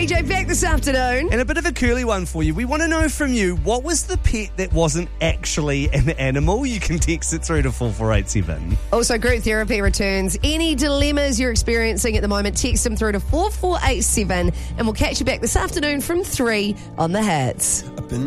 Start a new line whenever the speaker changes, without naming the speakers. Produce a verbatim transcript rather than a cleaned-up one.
B J back this afternoon.
And a bit of a curly one for you. We want to know from you, what was the pet that wasn't actually an animal? You can text it through to four four eight seven.
Also, group therapy returns. Any dilemmas you're experiencing at the moment, text them through to four four eight seven and we'll catch you back this afternoon from three on The Hits.